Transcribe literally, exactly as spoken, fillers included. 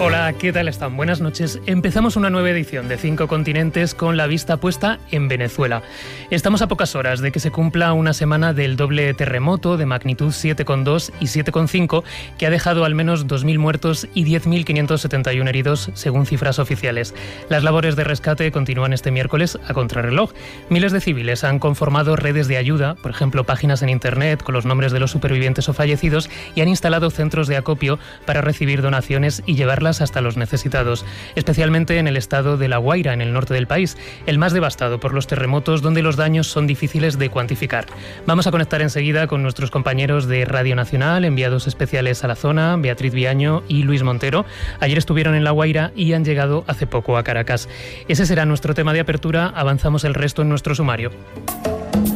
Hola, ¿qué tal están? Buenas noches. Empezamos una nueva edición de Cinco Continentes con la vista puesta en Venezuela. Estamos a pocas horas de que se cumpla una semana del doble terremoto de magnitud siete coma dos y siete coma cinco que ha dejado al menos dos mil muertos y diez mil quinientos setenta y uno heridos, según cifras oficiales. Las labores de rescate continúan este miércoles a contrarreloj. Miles de civiles han conformado redes de ayuda, por ejemplo, páginas en internet con los nombres de los supervivientes o fallecidos, y han instalado centros de acopio para recibir donaciones y llevarlas hasta los necesitados, especialmente en el estado de La Guaira, en el norte del país, el más devastado por los terremotos, donde los daños son difíciles de cuantificar. Vamos a conectar enseguida con nuestros compañeros de Radio Nacional, enviados especiales a la zona, Beatriz Viaño y Luis Montero. Ayer estuvieron en La Guaira y han llegado hace poco a Caracas. Ese será nuestro tema de apertura. Avanzamos el resto en nuestro sumario.